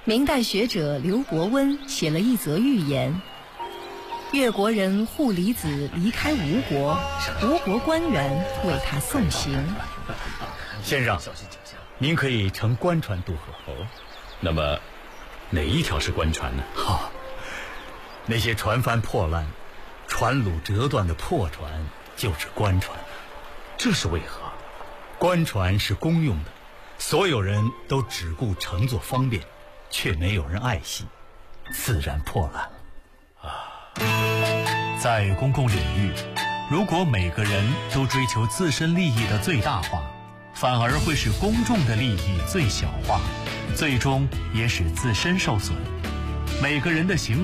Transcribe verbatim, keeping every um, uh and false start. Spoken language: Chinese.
明代学者刘伯温写了一则寓言：越国人护离子离开吴国，吴国官员为他送行。 先生，您可以乘官船渡河。 哦，那么哪一条是官船呢？ 好、哦，那些船帆破烂、船橹折断的破船就是官船。 这是为何？ 官船是公用的，所有人都只顾乘坐方便，却没有人爱惜，自然破烂啊。在公共领域，如果每个人都追求自身利益的最大化，反而会使公众的利益最小化，最终也使自身受损。每个人的行为